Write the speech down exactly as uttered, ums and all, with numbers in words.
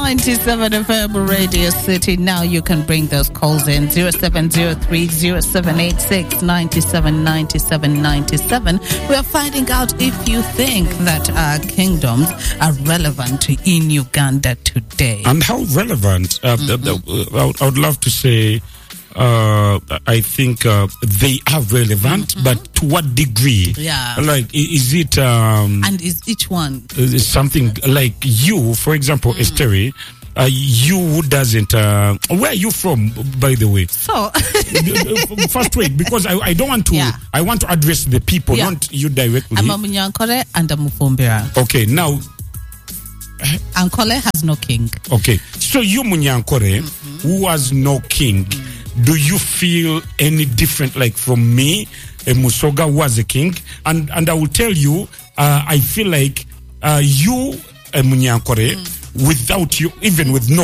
ninety-seven F M Radio City. Now you can bring those calls in zero seven zero three zero seven eight six nine seven nine seven nine seven. We are finding out if you think that our kingdoms are relevant in Uganda today. And how relevant? Uh, mm-hmm. I, would, I would love to say uh, I think uh, they are relevant, mm-hmm. but to what degree? Yeah. Like, is it... Um, and is each one? Is something like you, for example, mm. Esteri, uh, you who doesn't... Uh, where are you from, by the way? So... First, wait, because I, I don't want to... Yeah. I want to address the people, yeah. not you directly. I'm a Munyankore and a Mufumbira. Okay, now... Ankole has no king. Okay, so you Munyankore, mm-hmm. who has no king... Mm. Do you feel any different, like from me, a Musoga who was a king? And and I will tell you, uh, I feel like uh, you, a Munyankore, mm. without you, even with no